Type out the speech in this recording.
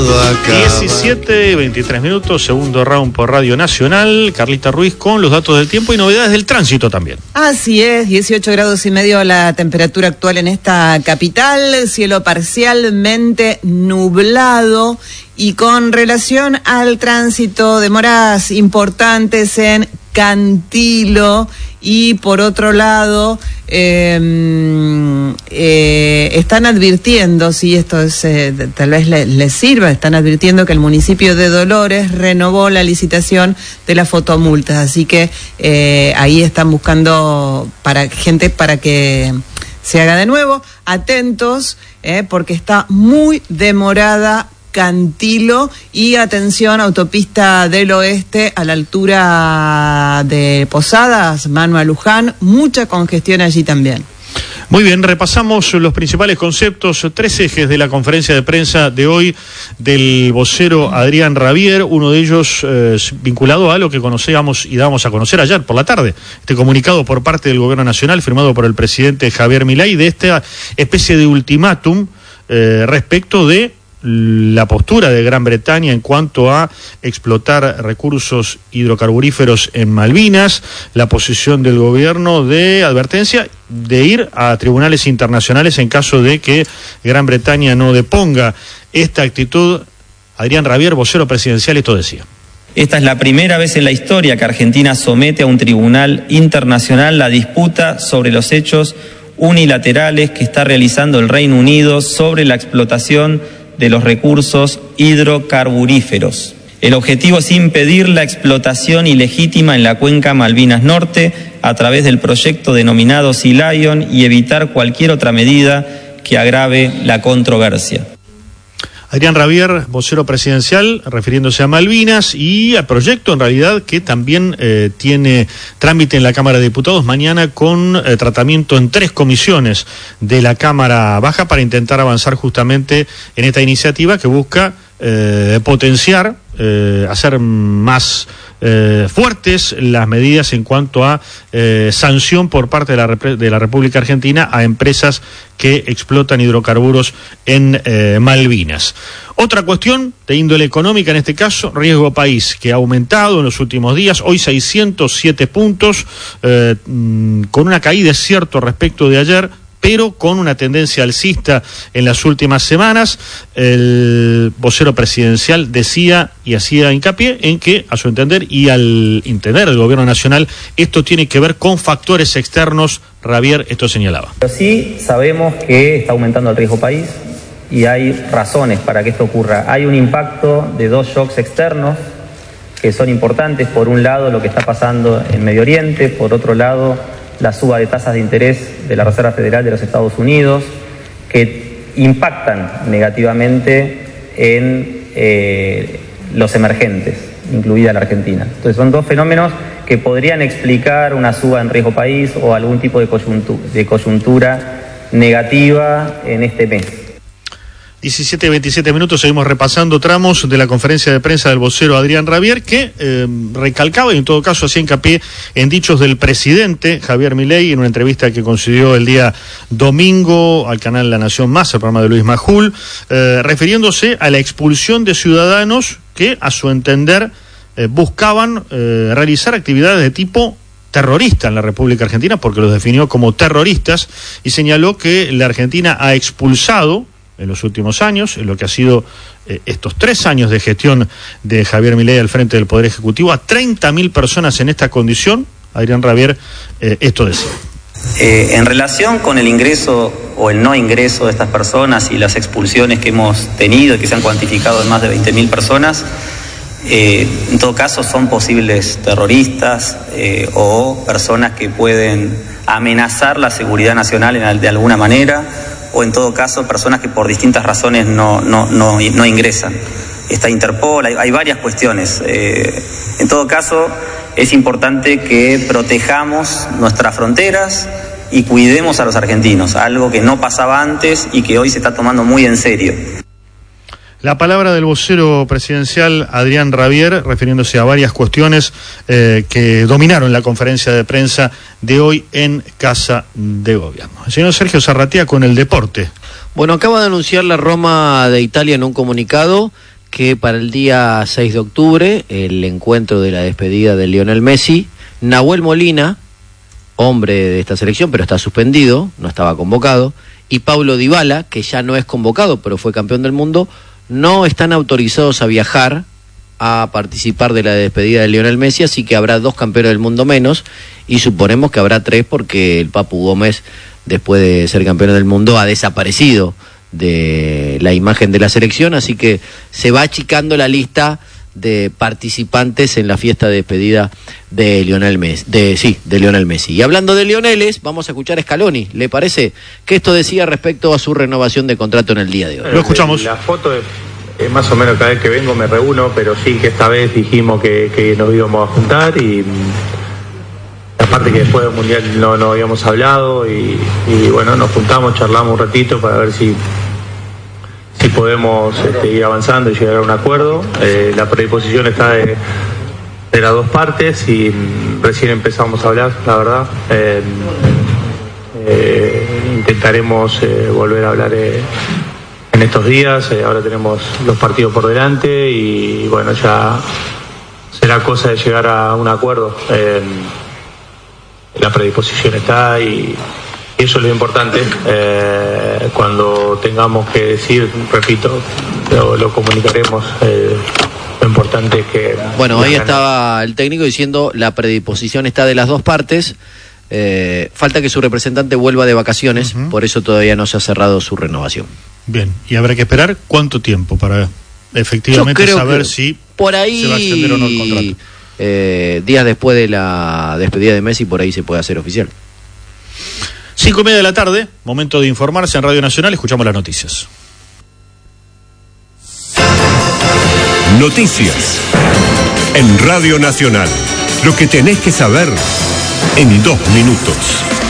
todo acá. 17:23, segundo round por Radio Nacional. Carlita Ruiz con los datos del tiempo y novedades del tránsito también. Así es, 18 grados y medio la temperatura actual en esta capital, cielo parcialmente nublado. Y con relación al tránsito, demoras importantes en Cantilo y por otro lado están advirtiendo, si esto es tal vez les sirva, están advirtiendo que el municipio de Dolores renovó la licitación de las fotomultas, así que ahí están buscando gente para que se haga de nuevo. Atentos, porque está muy demorada Cantilo y atención, autopista del oeste a la altura de Posadas, Manuel Luján, mucha congestión allí también. Muy bien, repasamos los principales conceptos, 3 ejes de la conferencia de prensa de hoy del vocero Adrián Rabier, uno de ellos vinculado a lo que conocíamos y dábamos a conocer ayer por la tarde, este comunicado por parte del Gobierno Nacional firmado por el presidente Javier Milei de esta especie de ultimátum respecto de la postura de Gran Bretaña en cuanto a explotar recursos hidrocarburíferos en Malvinas, la posición del gobierno de advertencia de ir a tribunales internacionales en caso de que Gran Bretaña no deponga esta actitud. Adrián Rabier, vocero presidencial, esto decía. Esta es la primera vez en la historia que Argentina somete a un tribunal internacional la disputa sobre los hechos unilaterales que está realizando el Reino Unido sobre la explotación de los recursos hidrocarburíferos. El objetivo es impedir la explotación ilegítima en la cuenca Malvinas Norte a través del proyecto denominado Sea Lion y evitar cualquier otra medida que agrave la controversia. Adrián Rabier, vocero presidencial, refiriéndose a Malvinas y al proyecto, en realidad, que también tiene trámite en la Cámara de Diputados mañana con tratamiento en 3 comisiones de la Cámara Baja para intentar avanzar justamente en esta iniciativa que busca potenciar, hacer más fuertes las medidas en cuanto a sanción por parte de la República Argentina a empresas que explotan hidrocarburos en Malvinas. Otra cuestión de índole económica, en este caso, riesgo país, que ha aumentado en los últimos días, hoy 607 puntos, con una caída, es cierto, respecto de ayer, pero con una tendencia alcista en las últimas semanas. El vocero presidencial decía y hacía hincapié en que, a su entender y al entender del Gobierno Nacional, esto tiene que ver con factores externos. Rabier esto señalaba. Pero sí sabemos que está aumentando el riesgo país y hay razones para que esto ocurra. Hay un impacto de 2 shocks externos que son importantes. Por un lado, lo que está pasando en Medio Oriente, por otro lado, la suba de tasas de interés de la Reserva Federal de los Estados Unidos, que impactan negativamente en los emergentes, incluida la Argentina. Entonces son 2 fenómenos que podrían explicar una suba en riesgo país o algún tipo de coyuntura negativa en este mes. 17:27, seguimos repasando tramos de la conferencia de prensa del vocero Adrián Rabier, que recalcaba y en todo caso hacía hincapié en dichos del presidente Javier Milei en una entrevista que concedió el día domingo al canal La Nación Más, el programa de Luis Majul, refiriéndose a la expulsión de ciudadanos que, a su entender, buscaban realizar actividades de tipo terrorista en la República Argentina, porque los definió como terroristas, y señaló que la Argentina ha expulsado en los últimos años, en lo que ha sido estos 3 años de gestión de Javier Milei al frente del Poder Ejecutivo, a 30.000 personas en esta condición. Adrián Rabier esto decía. En relación con el ingreso o el no ingreso de estas personas y las expulsiones que hemos tenido y que se han cuantificado en más de 20.000 personas, en todo caso son posibles terroristas o personas que pueden amenazar la seguridad nacional de alguna manera, o en todo caso personas que por distintas razones no ingresan. Está Interpol, hay varias cuestiones. En todo caso, es importante que protejamos nuestras fronteras y cuidemos a los argentinos, algo que no pasaba antes y que hoy se está tomando muy en serio. La palabra del vocero presidencial Adrián Rabier, refiriéndose a varias cuestiones que dominaron la conferencia de prensa de hoy en Casa de Gobierno. El señor Sergio Zarratea con el deporte. Bueno, acaba de anunciar la Roma de Italia en un comunicado que para el día 6 de octubre, el encuentro de la despedida de Lionel Messi, Nahuel Molina, hombre de esta selección, pero está suspendido, no estaba convocado, y Paulo Dybala, que ya no es convocado, pero fue campeón del mundo, no están autorizados a viajar a participar de la despedida de Lionel Messi, así que habrá 2 campeones del mundo menos, y suponemos que habrá 3 porque el Papu Gómez, después de ser campeón del mundo, ha desaparecido de la imagen de la selección, así que se va achicando la lista de participantes en la fiesta de despedida de Lionel Messi, de Lionel Messi. Y hablando de Lioneles, vamos a escuchar a Scaloni. ¿Le parece que esto decía respecto a su renovación de contrato en el día de hoy? Lo escuchamos. La foto es más o menos cada vez que vengo me reúno, pero sí que esta vez dijimos que nos íbamos a juntar, y aparte que después del Mundial no habíamos hablado, y bueno, nos juntamos, charlamos un ratito para ver si podemos ir avanzando y llegar a un acuerdo. La predisposición está de las 2 partes, y recién empezamos a hablar, la verdad. Intentaremos volver a hablar en estos días. Ahora tenemos los partidos por delante, y bueno, ya será cosa de llegar a un acuerdo. La predisposición está, y eso es lo importante. Cuando tengamos que decir, repito, lo comunicaremos. Lo importante es que... Bueno, ahí estaba el técnico diciendo la predisposición está de las 2 partes. Falta que su representante vuelva de vacaciones, por eso todavía no se ha cerrado su renovación. Bien, y habrá que esperar cuánto tiempo para efectivamente saber si por ahí se va a extender o no el contrato. Días después de la despedida de Messi, por ahí se puede hacer oficial. 5:30 de la tarde, momento de informarse en Radio Nacional, escuchamos las noticias. Noticias en Radio Nacional. Lo que tenés que saber en 2 minutos.